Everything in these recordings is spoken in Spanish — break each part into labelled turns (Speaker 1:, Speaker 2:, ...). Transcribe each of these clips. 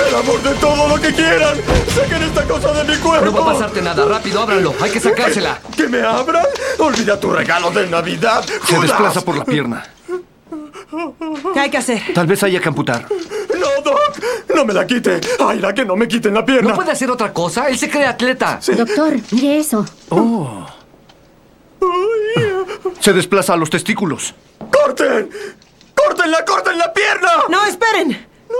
Speaker 1: el amor de todo lo que quieran. Saquen esta cosa de mi cuerpo.
Speaker 2: No va a pasarte nada. Rápido, ábranlo. Hay que sacársela.
Speaker 1: ¿Que me abran? Olvida tu regalo de Navidad.
Speaker 3: Se desplaza por la pierna.
Speaker 4: ¿Qué hay que hacer?
Speaker 3: Tal vez haya que amputar.
Speaker 1: No, Doc. No me la quite. Aira, que no me quiten la pierna.
Speaker 2: ¿No puede hacer otra cosa? Él se cree atleta.
Speaker 1: Sí.
Speaker 5: Doctor, mire eso.
Speaker 3: Oh. Se desplaza a los testículos.
Speaker 1: ¡Corten! ¡Córtenla, corten la pierna!
Speaker 4: ¡No, esperen!
Speaker 1: No.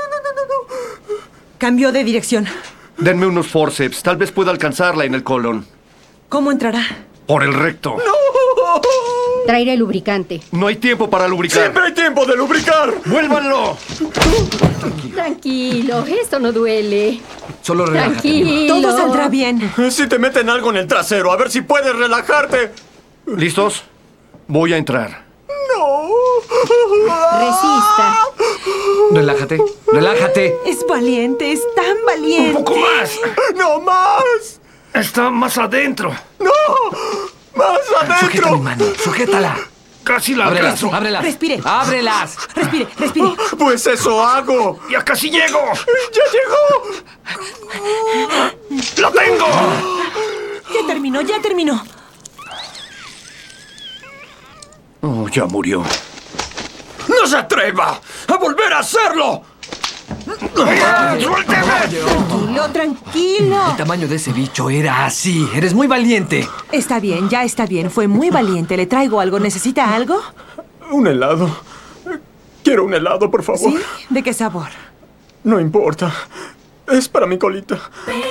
Speaker 4: Cambió de dirección.
Speaker 3: Denme unos forceps. Tal vez pueda alcanzarla en el colon.
Speaker 4: ¿Cómo entrará?
Speaker 3: Por el recto.
Speaker 5: Traeré lubricante.
Speaker 3: No hay tiempo para lubricar.
Speaker 1: ¡Siempre hay tiempo de lubricar!
Speaker 3: ¡Vuélvanlo!
Speaker 5: Tranquilo, esto no duele.
Speaker 2: Solo relájate.
Speaker 5: Tranquilo.
Speaker 4: Todo saldrá bien.
Speaker 1: Si te meten algo en el trasero, a ver si puedes relajarte.
Speaker 3: ¿Listos? Voy a entrar.
Speaker 1: ¡No!
Speaker 5: Resista.
Speaker 2: Relájate. Relájate.
Speaker 4: Es valiente, es tan valiente.
Speaker 3: ¡Un poco más!
Speaker 1: ¡No más!
Speaker 3: Está más adentro.
Speaker 1: ¡No! ¡Más
Speaker 2: Sujeta mi
Speaker 1: adentro!
Speaker 2: mano. Sujétala.
Speaker 3: Casi la
Speaker 2: Ábrelas.
Speaker 3: alcanzo.
Speaker 2: Ábrelas.
Speaker 4: Respire.
Speaker 2: Ábrelas.
Speaker 4: Respire, respire.
Speaker 1: Pues eso hago.
Speaker 3: ¡Ya casi llego!
Speaker 1: ¡Ya llegó!
Speaker 3: ¡Lo tengo!
Speaker 4: Ya terminó, ya terminó.
Speaker 3: Oh, ya murió.
Speaker 1: ¡No se atreva a volver a hacerlo!
Speaker 3: ¡Suélteme!
Speaker 4: Tranquilo, tranquilo.
Speaker 2: El tamaño de ese bicho era así. Eres muy valiente.
Speaker 4: Está bien, ya está bien. Fue muy valiente. ¿Le traigo algo? ¿Necesita algo?
Speaker 1: Un helado. Quiero un helado, por favor.
Speaker 4: ¿Sí? ¿De qué sabor?
Speaker 1: No importa. Es para mi colita.